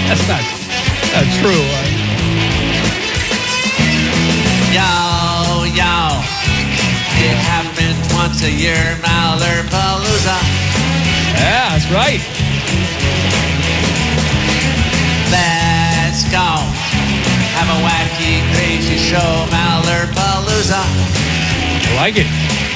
That's not true. Yo, yo. It happens once a year, Mallerpalooza. Yeah, that's right. Let's go. Have a wacky, crazy show, Mallerpalooza. I like it.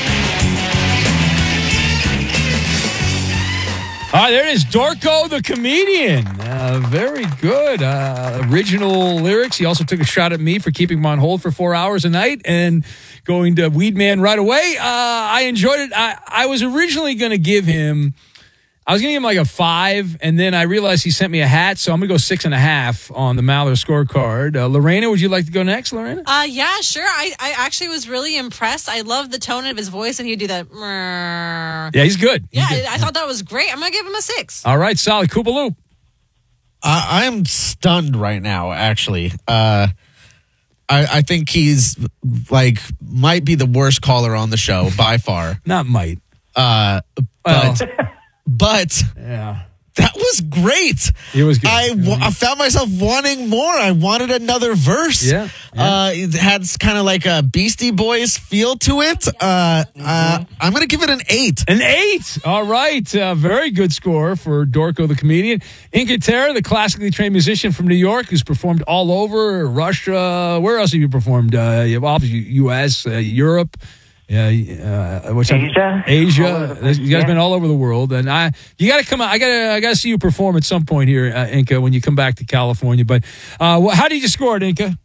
All right, there it is. Dorco the comedian. Very good. Original lyrics. He also took a shot at me for keeping him on hold for 4 hours a night and going to Weed Man right away. I enjoyed it. I was originally going to give him... I was going to give him like a 5, and then I realized he sent me a hat, so I'm going to go 6.5 on the Maller scorecard. Lorena, would you like to go next, Lorena? Yeah, sure. I actually was really impressed. I love the tone of his voice, and he'd do that. Yeah, he's good. I thought that was great. I'm going to give him a 6. All right, solid. Koopa Loop. I am stunned right now, actually. I think he's, might be the worst caller on the show, by far. Not might. But yeah, that was great. It was good. I found myself wanting more. I wanted another verse. Yeah. It had kind of like a Beastie Boys feel to it. I'm going to give it an 8. An 8. All right. Very good score for Dorco the comedian. Inca Terra, the classically trained musician from New York who's performed all over Russia. Where else have you performed? U.S., Europe. Asia. You guys been all over the world, and you got to come out. I got to see you perform at some point here, Inca, when you come back to California. But how did you score it, Inca?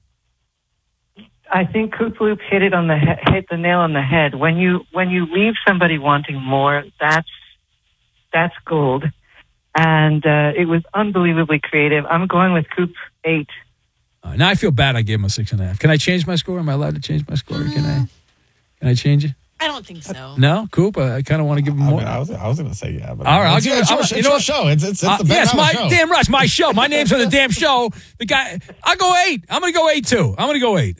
I think Koopa Loop hit the nail on the head. When you leave somebody wanting more, that's gold, and it was unbelievably creative. I'm going with Coop 8. Now I feel bad. I gave him a 6.5. Can I change my score? Am I allowed to change my score? Can I change it? I don't think so. No, Coop. I kind of want to give him more. I was going to say yeah, but all right, I'll give it. It's your show. It's the best show. Damn right, it's my show. My name's on the damn show. The guy, I'll go 8. I'm going to go 8 too. I'm going to go 8.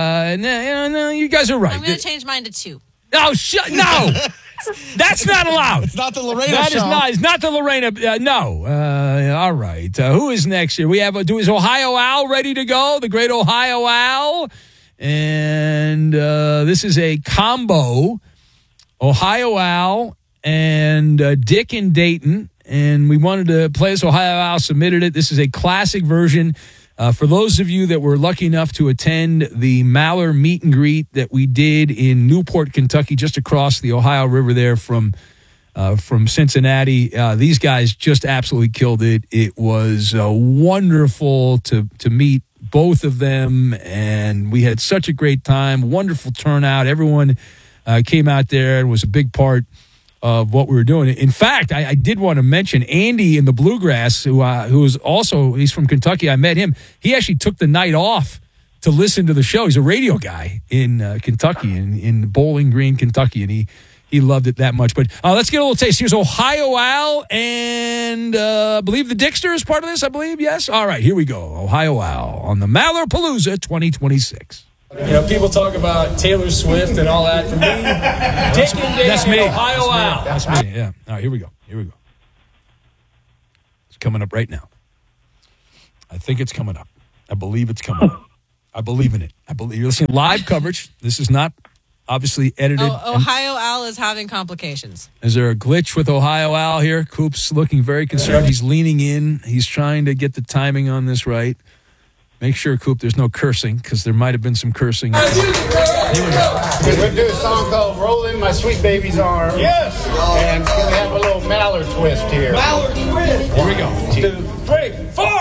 No, you guys are right. I'm going to change mine to 2. No, no. That's not allowed. It's not the Lorena show. It's not the Lorena. No. All right. Who is next here? We have. Is Ohio Al ready to go? The great Ohio Al. And this is a combo, Ohio Al and Dick in Dayton. And we wanted to play this. Ohio Al submitted it. This is a classic version. For those of you that were lucky enough to attend the Maller meet and greet that we did in Newport, Kentucky, just across the Ohio River there from Cincinnati, these guys just absolutely killed it. It was wonderful to meet both of them, and we had such a great time. Wonderful turnout. Everyone came out there and was a big part of what we were doing. In fact, I did want to mention Andy in the Bluegrass, who is also, he's from Kentucky. I met him. He actually took the night off to listen to the show. He's a radio guy in Kentucky, in Bowling Green, Kentucky, and he loved it that much. But let's get a little taste. Here's Ohio Al, and I believe the Dickster is part of this, I believe. Yes? All right, here we go. Ohio Al on the Mallerpalooza 2026. People talk about Taylor Swift and all that. For me, that's me. Ohio Al. That's me, yeah. All right, here we go. It's coming up right now. I think it's coming up. I believe it's coming up. I believe in it. You're listening to live coverage. This is not obviously edited. Ohio Al is having complications. Is there a glitch with Ohio Al here? Coop's looking very concerned. He's leaning in. He's trying to get the timing on this right. Make sure, Coop, there's no cursing, because there might have been some cursing. Here we go. We're going to do a song called Rollin' My Sweet Baby's Arm. Yes! And we're going to have a little Maller twist here. Maller twist! Here we go. 2, 3, 4!